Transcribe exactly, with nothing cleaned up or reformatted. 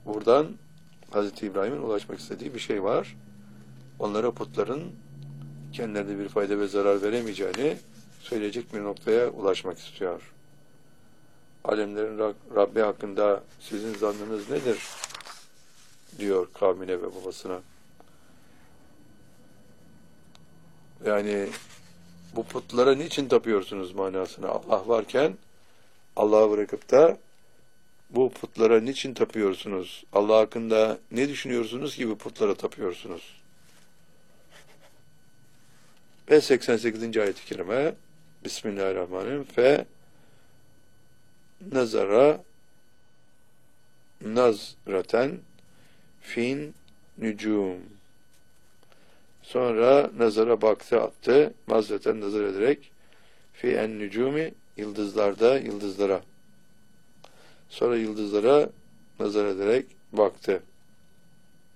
buradan Hazreti İbrahim'in ulaşmak istediği bir şey var. Onlara putların kendilerine bir fayda ve zarar veremeyeceğini söyleyecek bir noktaya ulaşmak istiyor. Alemlerin Rabbi hakkında sizin zannınız nedir? Diyor kavmine ve babasına. Yani bu putlara niçin tapıyorsunuz manasına? Allah varken Allah'ı bırakıp da bu putlara niçin tapıyorsunuz? Allah hakkında ne düşünüyorsunuz ki bu putlara tapıyorsunuz? Ve seksen sekizinci ayet-i kerime Bismillahirrahmanirrahim fe nazara nazraten fin nücum. Sonra nazara baktı attı. Mazreten nazar ederek fi en nücumi yıldızlarda yıldızlara. Sonra yıldızlara nazar ederek baktı.